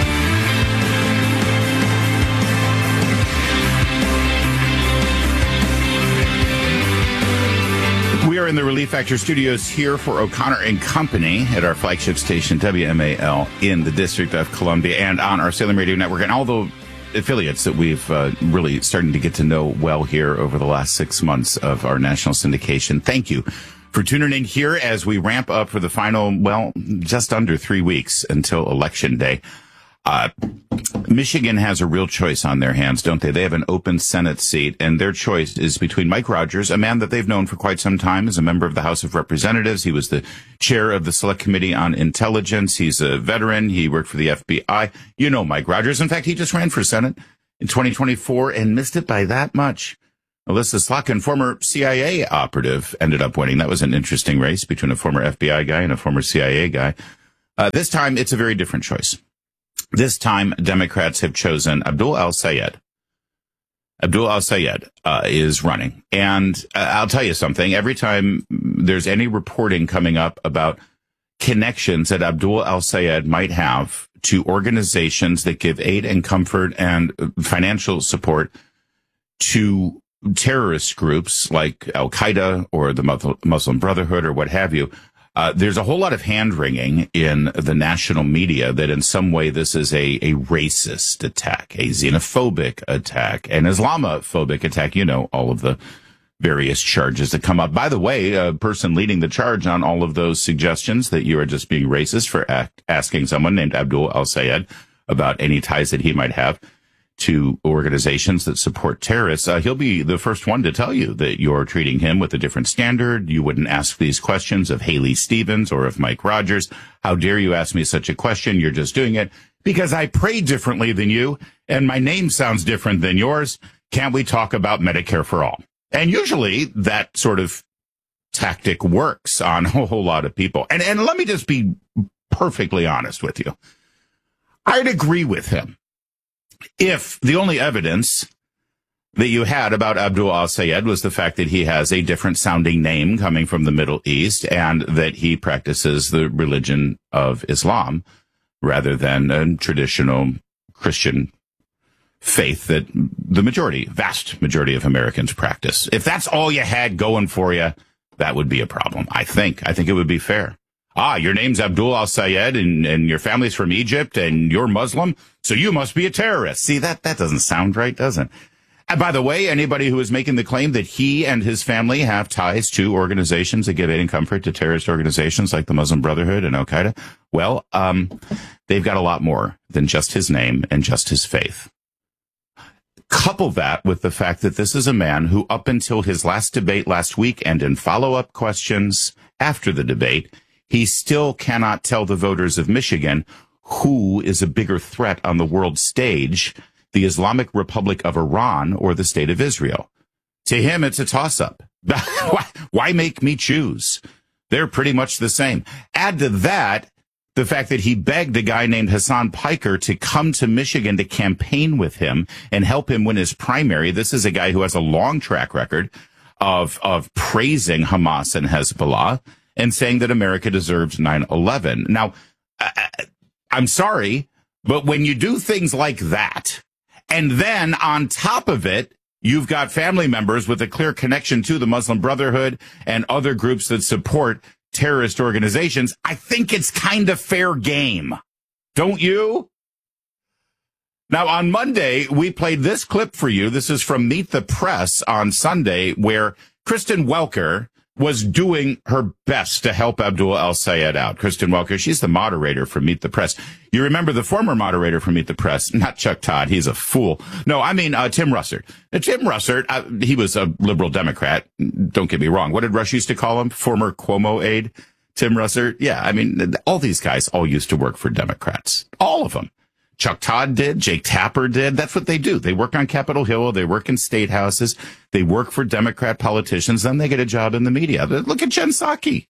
We are in the Relief Factor studios here for O'Connor and Company at our flagship station, WMAL, in the District of Columbia, and on our Salem Radio Network, and all the affiliates that we've really starting to get to know well here over the last 6 months of our national syndication. Thank you for tuning in here as we ramp up for the final, well, just under 3 weeks until Election Day. Michigan has a real choice on their hands, don't they? They have an open Senate seat, and their choice is between Mike Rogers, a man that they've known for quite some time as a member of the House of Representatives. He was the chair of the Select Committee on Intelligence. He's a veteran. He worked for the FBI. You know Mike Rogers. In fact, he just ran for Senate in 2024 and missed it by that much. Alyssa Slotkin, former CIA operative, ended up winning. That was an interesting race between a former FBI guy and a former CIA guy. This time, it's a very different choice. This time, Democrats have chosen Abdul al-Sayed. Abdul al-Sayed is running. And I'll tell you something. Every time there's any reporting coming up about connections that Abdul al-Sayed might have to organizations that give aid and comfort and financial support to terrorist groups like Al-Qaeda or the Muslim Brotherhood or what have you, there's a whole lot of hand-wringing in the national media that in some way this is a racist attack, a xenophobic attack, an Islamophobic attack. You know, all of the various charges that come up. By the way, a person leading the charge on all of those suggestions that you are just being racist for asking someone named Abdul al-Sayed about any ties that he might have to organizations that support terrorists, he'll be the first one to tell you that you're treating him with a different standard. You wouldn't ask these questions of Haley Stevens or of Mike Rogers. How dare you ask me such a question? You're just doing it because I pray differently than you, and my name sounds different than yours. Can't we talk about Medicare for all? And usually that sort of tactic works on a whole lot of people. And let me just be perfectly honest with you. I'd agree with him if the only evidence that you had about Abdul al-Sayed was the fact that he has a different sounding name coming from the Middle East and that he practices the religion of Islam rather than a traditional Christian faith that the vast majority of Americans practice. If that's all you had going for you, that would be a problem. I think it would be fair. Your name's Abdul al-Sayed and your family's from Egypt and you're Muslim, so you must be a terrorist. See, that doesn't sound right, does it? And by the way, anybody who is making the claim that he and his family have ties to organizations that give aid and comfort to terrorist organizations like the Muslim Brotherhood and Al-Qaeda, well, they've got a lot more than just his name and just his faith. Couple that with the fact that this is a man who, up until his last debate last week and in follow-up questions after the debate, he still cannot tell the voters of Michigan who is a bigger threat on the world stage, the Islamic Republic of Iran or the State of Israel. To him, it's a toss-up. Why make me choose? They're pretty much the same. Add to that the fact that he begged a guy named Hassan Piker to come to Michigan to campaign with him and help him win his primary. This is a guy who has a long track record of praising Hamas and Hezbollah and saying that America deserved 9/11. Now, I'm sorry, but when you do things like that, and then on top of it, you've got family members with a clear connection to the Muslim Brotherhood and other groups that support terrorist organizations, I think it's kind of fair game. Don't you? Now, on Monday, we played this clip for you. This is from Meet the Press on Sunday, where Kristen Welker was doing her best to help Abdul al-Sayed out. Kristen Welker, she's the moderator for Meet the Press. You remember the former moderator for Meet the Press, not Chuck Todd. He's a fool. No, I mean Tim Russert. Tim Russert, he was a liberal Democrat. Don't get me wrong. What did Rush used to call him? Former Cuomo aide, Tim Russert. Yeah, I mean, all these guys all used to work for Democrats. All of them. Chuck Todd did. Jake Tapper did. That's what they do. They work on Capitol Hill. They work in state houses. They work for Democrat politicians. Then they get a job in the media. Look at Jen Psaki.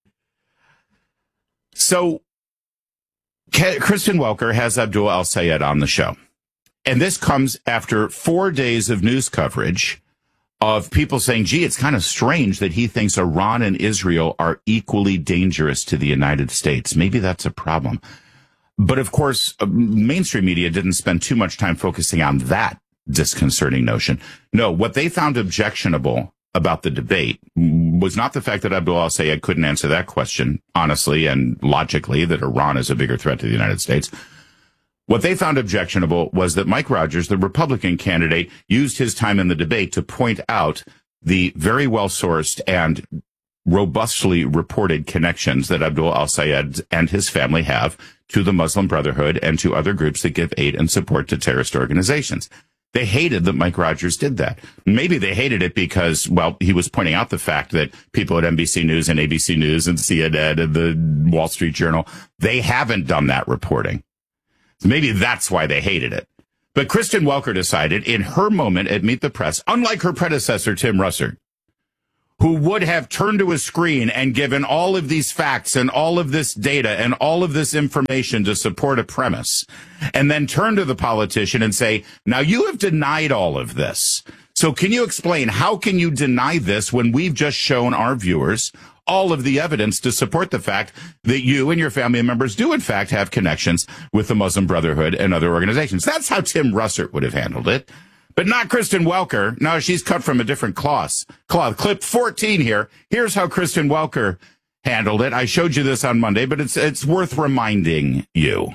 So Kristen Welker has Abdul al-Sayed on the show. And this comes after 4 days of news coverage of people saying, gee, it's kind of strange that he thinks Iran and Israel are equally dangerous to the United States. Maybe that's a problem. But of course, mainstream media didn't spend too much time focusing on that disconcerting notion. No, what they found objectionable about the debate was not the fact that Abdul al-Sayed couldn't answer that question honestly and logically, that Iran is a bigger threat to the United States. What they found objectionable was that Mike Rogers, the Republican candidate, used his time in the debate to point out the very well-sourced and robustly reported connections that Abdul al-Sayed and his family have to the Muslim Brotherhood and to other groups that give aid and support to terrorist organizations. They hated that Mike Rogers did that. Maybe they hated it because, well, he was pointing out the fact that people at NBC News and ABC News and CNN and the Wall Street Journal, they haven't done that reporting. So maybe that's why they hated it. But Kristen Welker decided in her moment at Meet the Press, unlike her predecessor, Tim Russert, who would have turned to a screen and given all of these facts and all of this data and all of this information to support a premise, and then turn to the politician and say, now you have denied all of this. So can you explain, how can you deny this when we've just shown our viewers all of the evidence to support the fact that you and your family members do, in fact, have connections with the Muslim Brotherhood and other organizations? That's how Tim Russert would have handled it. But not Kristen Welker. No, she's cut from a different cloth. Clip 14 here. Here's how Kristen Welker handled it. I showed you this on Monday, but it's worth reminding you.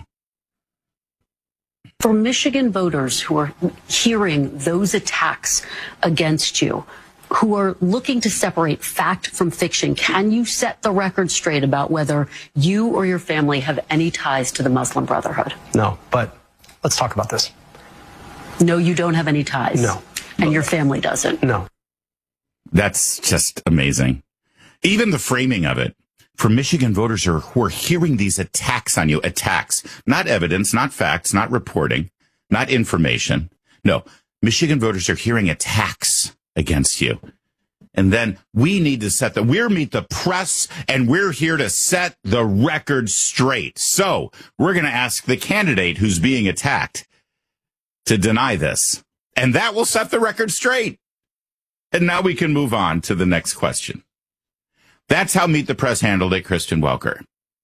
For Michigan voters who are hearing those attacks against you, who are looking to separate fact from fiction, can you set the record straight about whether you or your family have any ties to the Muslim Brotherhood? No, but let's talk about this. No, you don't have any ties. No. And your family doesn't. No. That's just amazing. Even the framing of it. For Michigan voters who are hearing these attacks on you, attacks, not evidence, not facts, not reporting, not information. No, Michigan voters are hearing attacks against you. And then we need to we're Meet the Press, and we're here to set the record straight. So we're going to ask the candidate who's being attacked to deny this. And that will set the record straight. And now we can move on to the next question. That's how Meet the Press handled it, Kristen Welker.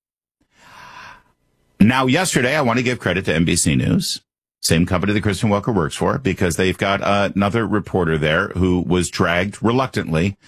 Now, yesterday, I want to give credit to NBC News, same company that Kristen Welker works for, because they've got another reporter there who was dragged reluctantly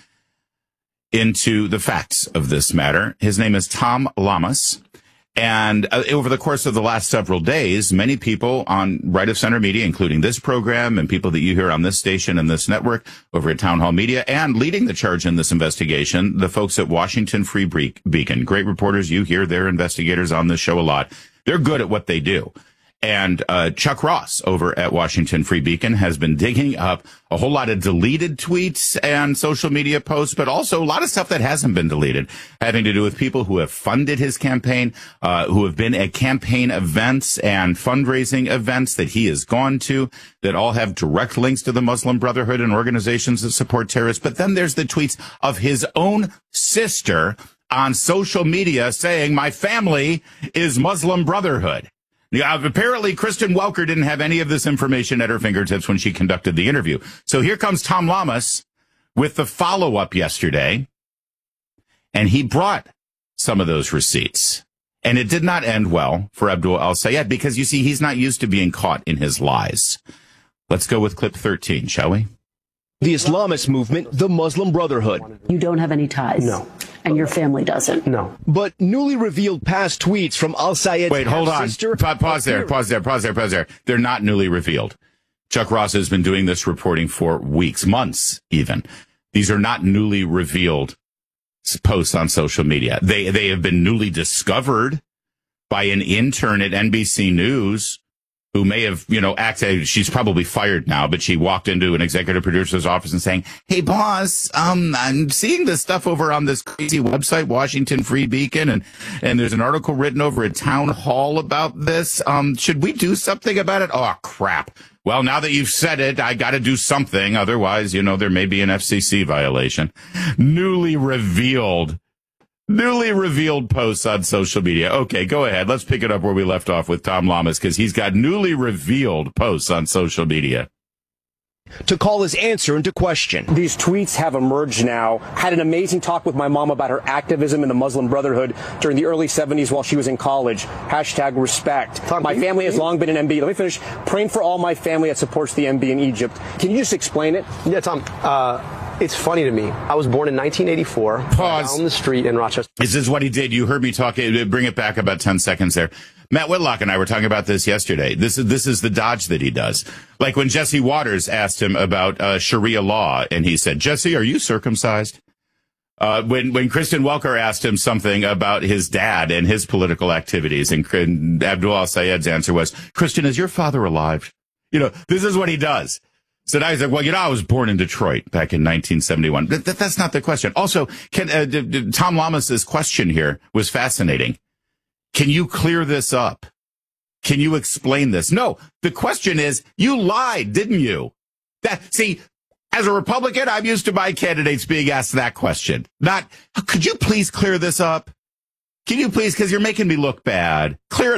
into the facts of this matter. His name is Tom Lamas. And over the course of the last several days, many people on Right of Center Media, including this program and people that you hear on this station and this network over at Town Hall Media, and leading the charge in this investigation, the folks at Washington Free Beacon, great reporters. You hear their investigators on this show a lot. They're good at what they do. And Chuck Ross over at Washington Free Beacon has been digging up a whole lot of deleted tweets and social media posts, but also a lot of stuff that hasn't been deleted, having to do with people who have funded his campaign, who have been at campaign events and fundraising events that he has gone to, that all have direct links to the Muslim Brotherhood and organizations that support terrorists. But then there's the tweets of his own sister on social media saying, my family is Muslim Brotherhood. Yeah, apparently Kristen Welker didn't have any of this information at her fingertips when she conducted the interview. So here comes Tom Lamas with the follow-up yesterday, and he brought some of those receipts. And it did not end well for Abdul al-Sayed because, you see, he's not used to being caught in his lies. Let's go with clip 13, shall we? The Islamist movement, the Muslim Brotherhood. You don't have any ties. No. And your family doesn't. No. But newly revealed past tweets from al-Sayed's Wait, hold on. sister. Pause there. They're not newly revealed. Chuck Ross has been doing this reporting for weeks, months even. These are not newly revealed posts on social media. They have been newly discovered by an intern at NBC News who may have, acted, she's probably fired now, but she walked into an executive producer's office and saying, hey, boss, I'm seeing this stuff over on this crazy website, Washington Free Beacon, and there's an article written over at Town Hall about this. Should we do something about it? Oh, crap. Well, now that you've said it, I got to do something. Otherwise, there may be an FCC violation. Newly revealed posts on social media. Okay, go ahead. Let's pick it up where we left off with Tom Lamas, because he's got newly revealed posts on social media. To call his answer into question. These tweets have emerged now. Had an amazing talk with my mom about her activism in the Muslim Brotherhood during the early 70s while she was in college. #respect. My family has long been in MB. Let me finish. Praying for all my family that supports the MB in Egypt. Can you just explain it? Yeah, Tom. It's funny to me. I was born in 1984. Pause. Down the street in Rochester. This is what he did. You heard me talking. Bring it back about 10 seconds there. Matt Whitlock and I were talking about this yesterday. This is the dodge that he does. Like when Jesse Waters asked him about Sharia law, and he said, "Jesse, are you circumcised?" When Kristen Welker asked him something about his dad and his political activities, and Abdul al-Sayed's answer was, "Kristen, is your father alive?" This is what he does. So now he's like, well, I was born in Detroit back in 1971. That's not the question. Also, Tom Lamas's question here was fascinating. Can you clear this up? Can you explain this? No, the question is, you lied, didn't you? As a Republican, I'm used to my candidates being asked that question. Not, could you please clear this up? Can you please, because you're making me look bad. Clear it